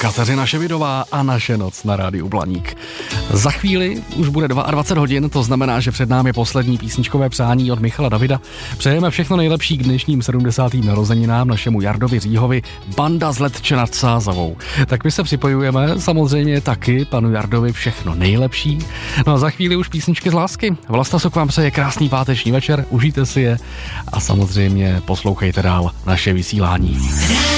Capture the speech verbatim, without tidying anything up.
Kateřina Ševidová a Naše noc na rádiu Blaník. Za chvíli už bude dvacet dva hodin, to znamená, že před námi poslední písničkové přání od Michala Davida. Přejeme všechno nejlepší k dnešním sedmdesátým narozeninám našemu Jardovi Říhovi, banda z Letče nad Sázavou. Tak my se připojujeme, samozřejmě taky panu Jardovi všechno nejlepší. No a za chvíli už písničky z lásky. Vlasta Suk vám přeje krásný páteční večer, užijte si je a samozřejmě poslouchejte dál naše vysílání.